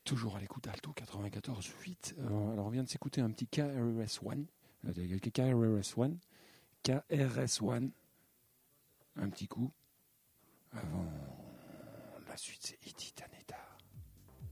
Toujours à l'écoute d'Alto 94.8. Alors on vient de s'écouter un petit KRS-One. KRS-One. KRS-One. Un petit coup. Avant la suite, c'est Iti Taneti.